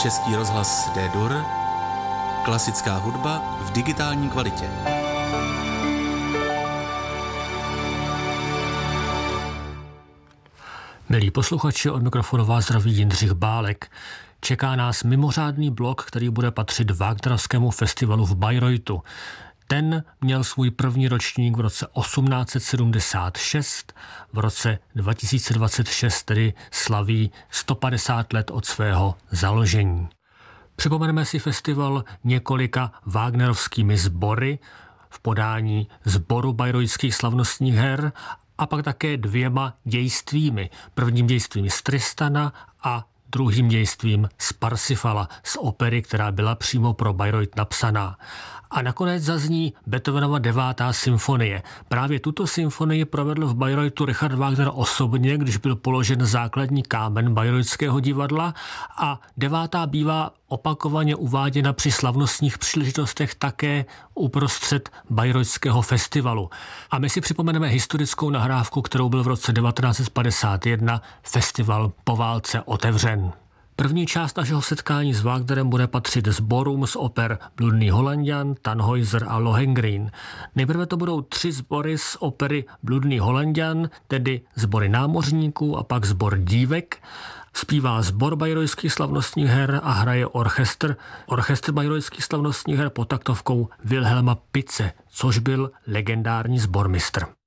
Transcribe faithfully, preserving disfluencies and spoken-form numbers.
Český rozhlas D-Dur, klasická hudba v digitální kvalitě. Milí posluchači, od mikrofonu vás zdraví Jindřich Bálek. Čeká nás mimořádný blok, který bude patřit Wagnerovskému festivalu v Bayreuthu. Ten měl svůj první ročník v roce osmnáct set sedmdesát šest, v roce dva tisíce dvacet šest tedy slaví sto padesát let od svého založení. Připomeneme si festival několika wagnerovskými sbory v podání sboru Bayreuthských slavnostních her a pak také dvěma dějstvími. Prvním dějstvím z Tristana a druhým dějstvím z Parsifala, z opery, která byla přímo pro Bayreuth napsaná. A nakonec zazní Beethovenova devátá symfonie. Právě tuto symfonii provedl v Bayreuthu Richard Wagner osobně, když byl položen základní kámen Bayreutského divadla, a devátá bývá opakovaně uváděna při slavnostních příležitostech také uprostřed Bayreutského festivalu. A my si připomeneme historickou nahrávku, kterou byl v roce devatenáct set padesát jedna festival po válce otevřen. První část našeho setkání s Wagnerem bude patřit sborům z oper Bludný Holanďan, Tannhäuser a Lohengrin. Nejprve to budou tři sbory z opery Bludný Holanďan, tedy sbory námořníků a pak sbor dívek. Zpívá sbor Bayreuthských slavnostních her a hraje orchestr. Orchestr Bayreuthských slavnostních her pod taktovkou Wilhelma Pitze, což byl legendární sbormistr.